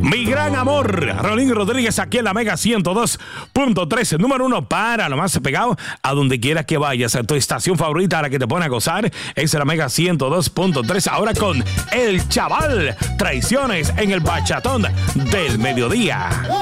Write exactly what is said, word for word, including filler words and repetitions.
Mi gran amor, Rolín Rodríguez aquí en la Mega ciento dos punto tres, número uno para lo más pegado a donde quieras que vayas. A tu estación favorita a la que te pone a gozar es la Mega ciento dos punto tres. Ahora con El Chaval, traiciones en el bachatón del mediodía.